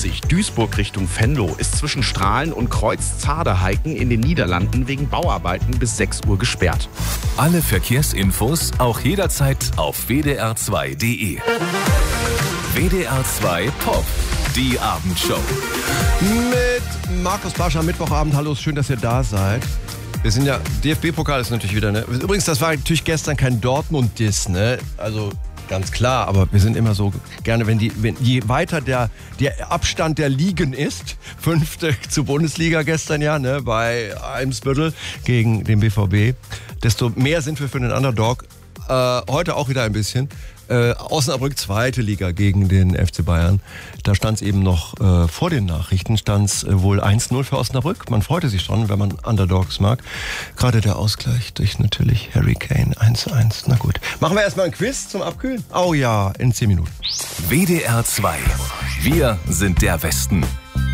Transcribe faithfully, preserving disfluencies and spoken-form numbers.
neunzig Duisburg Richtung Venlo ist zwischen Strahlen und Kreuz Zaderheiken in den Niederlanden wegen Bauarbeiten bis sechs Uhr gesperrt. Alle Verkehrsinfos auch jederzeit auf w d r zwei punkt d e. W D R zwei Pop, die Abendshow. Mit Markus Barsch am Mittwochabend. Hallo, schön, dass ihr da seid. Wir sind ja, D F B-Pokal ist natürlich wieder, ne? Übrigens, das war natürlich gestern kein Dortmund-Diss, ne? Also ganz klar, aber wir sind immer so gerne, wenn die, wenn je weiter der, der Abstand der Ligen ist, fünfte zur Bundesliga gestern ja, ne? Bei Eimsbüttel gegen den B V B, desto mehr sind wir für den Underdog. Äh, heute auch wieder ein bisschen. Äh, Osnabrück, zweite Liga gegen den F C Bayern. Da stand es eben noch äh, vor den Nachrichten, stand es äh, wohl eins null für Osnabrück. Man freute sich schon, wenn man Underdogs mag. Gerade der Ausgleich durch natürlich Harry Kane, eins eins. Na gut. Machen wir erstmal ein Quiz zum Abkühlen? Oh ja, in zehn Minuten. W D R zwei. Wir sind der Westen.